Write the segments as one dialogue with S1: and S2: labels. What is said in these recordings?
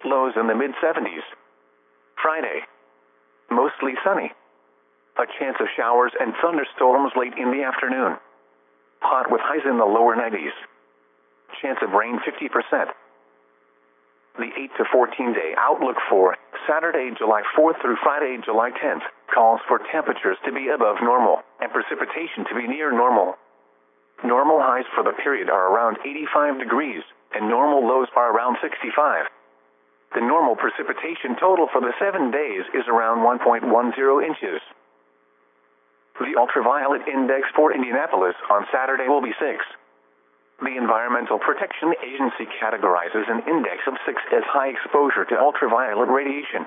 S1: lows in the mid-70s. Friday, mostly sunny. A chance of showers and thunderstorms late in the afternoon. Hot with highs in the lower 90s. Chance of rain 50%. The 8 to 14 day outlook for Saturday, July 4th through Friday, July 10th, calls for temperatures to be above normal and precipitation to be near normal. Normal highs for the period are around 85 degrees, and normal lows are around 65. The normal precipitation total for the 7 days is around 1.10 inches. The ultraviolet index for Indianapolis on Saturday will be 6. The Environmental Protection Agency categorizes an index of 6 as high exposure to ultraviolet radiation.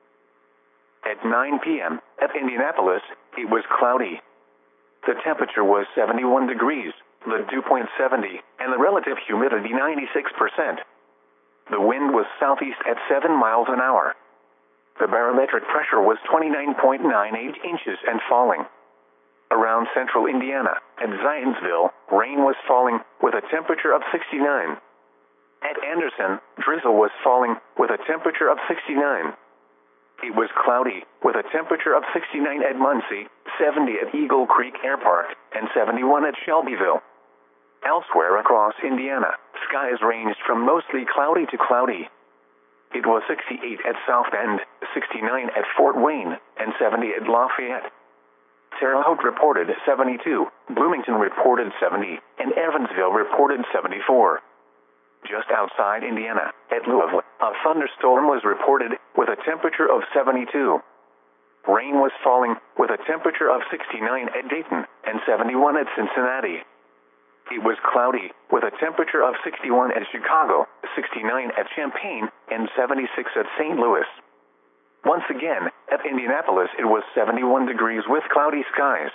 S1: At 9 p.m. at Indianapolis, it was cloudy. The temperature was 71 degrees, the dew point 70, and the relative humidity 96%. The wind was southeast at 7 miles an hour. The barometric pressure was 29.98 inches and falling. Around central Indiana, at Zionsville, rain was falling with a temperature of 69. At Anderson, drizzle was falling with a temperature of 69. It was cloudy with a temperature of 69 at Muncie, 70 at Eagle Creek Air Park, and 71 at Shelbyville. Elsewhere across Indiana, skies ranged from mostly cloudy to cloudy. It was 68 at South Bend, 69 at Fort Wayne, and 70 at Lafayette. Terre Haute reported 72, Bloomington reported 70, and Evansville reported 74. Just outside Indiana, at Louisville, a thunderstorm was reported with a temperature of 72. Rain was falling with a temperature of 69 at Dayton and 71 at Cincinnati. It was cloudy with a temperature of 61 at Chicago, 69 at Champaign, and 76 at St. Louis. Once again, at Indianapolis it was 71 degrees with cloudy skies.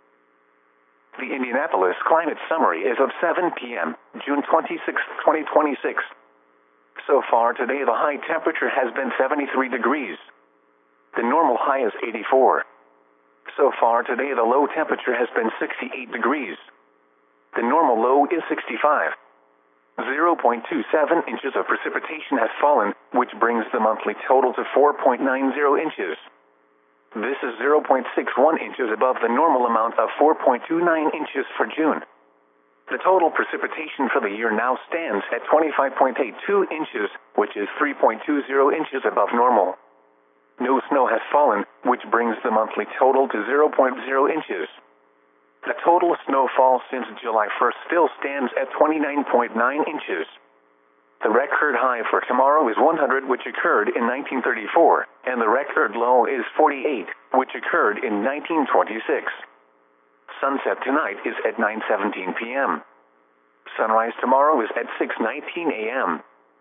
S1: The Indianapolis Climate Summary is of 7 p.m., June 26, 2026. So far today the high temperature has been 73 degrees. The normal high is 84. So far today the low temperature has been 68 degrees. The normal low is 65. 0.27 inches of precipitation has fallen, which brings the monthly total to 4.90 inches. This is 0.61 inches above the normal amount of 4.29 inches for June. The total precipitation for the year now stands at 25.82 inches, which is 3.20 inches above normal. No snow has fallen, which brings the monthly total to 0.0 inches. The total snowfall since July 1st still stands at 29.9 inches. The record high for tomorrow is 100, which occurred in 1934, and the record low is 48, which occurred in 1926. Sunset tonight is at 9:17 p.m. Sunrise tomorrow is at 6:19 a.m.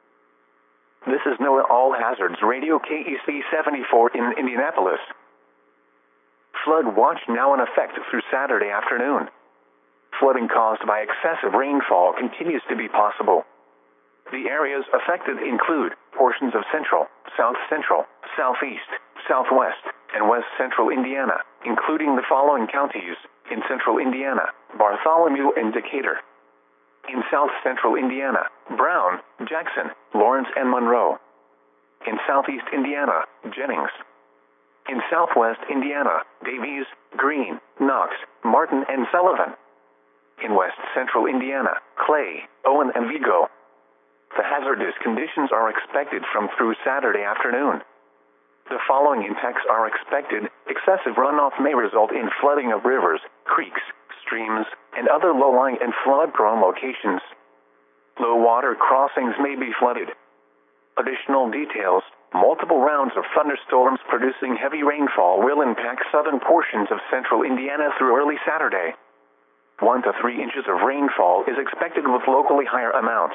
S1: This is NOAA All Hazards Radio KEC 74 in Indianapolis. Flood watch now in effect through Saturday afternoon. Flooding caused by excessive rainfall continues to be possible. The areas affected include portions of central, south central, southeast, southwest, and west central Indiana, including the following counties: in central Indiana, Bartholomew and Decatur. In south central Indiana, Brown, Jackson, Lawrence, and Monroe. In southeast Indiana, Jennings. In southwest Indiana, Davies, Greene, Knox, Martin, and Sullivan. In west central Indiana, Clay, Owen, and Vigo. The hazardous conditions are expected from through Saturday afternoon. The following impacts are expected. Excessive runoff may result in flooding of rivers, creeks, streams, and other low-lying and flood-prone locations. Low water crossings may be flooded. Additional details: multiple rounds of thunderstorms producing heavy rainfall will impact southern portions of central Indiana through early Saturday. 1 to 3 inches of rainfall is expected with locally higher amounts.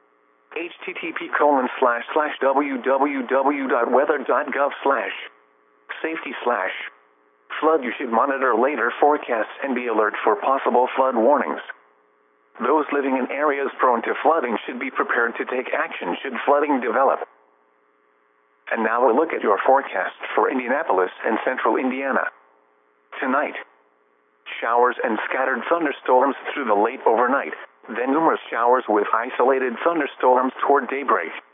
S1: http://www.weather.gov/safety/flood. You should monitor later forecasts and be alert for possible flood warnings. Those living in areas prone to flooding should be prepared to take action should flooding develop. And now a look at your forecast for Indianapolis and central Indiana. Tonight, showers and scattered thunderstorms through the late overnight, then numerous showers with isolated thunderstorms toward daybreak.